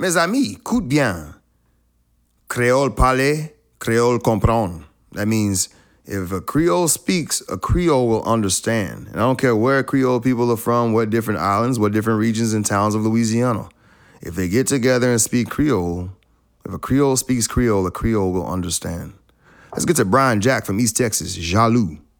Mes amis, écoute bien. Creole parle, Creole comprend. That means if a Creole speaks, a Creole will understand. And I don't care where Creole people are from, what different islands, what different regions and towns of Louisiana. If they get together and speak Creole, if a Creole speaks Creole, a Creole will understand. Let's get to Brian Jack from East Texas, Jaloux.